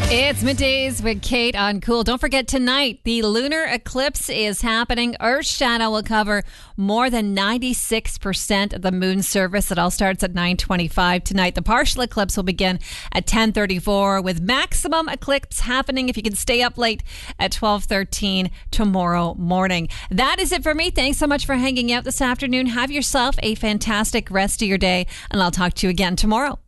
It's Middays with Kate on Cool. Don't forget tonight, the lunar eclipse is happening. Earth's shadow will cover more than 96% of the moon's surface. It all starts at 9:25 tonight. The partial eclipse will begin at 10:34 with maximum eclipse happening if you can stay up late at 12:13 tomorrow morning. That is it for me. Thanks so much for hanging out this afternoon. Have yourself a fantastic rest of your day, and I'll talk to you again tomorrow.